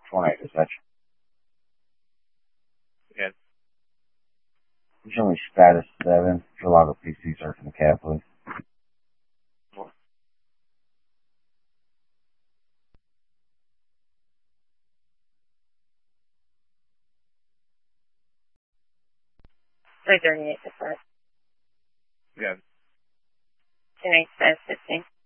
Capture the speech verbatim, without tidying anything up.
twenty-eight is that Yeah. you? Show me status seven. Should log a P C search in the cab, please. three thirty-eight to start. Yeah. two eight five fifteen.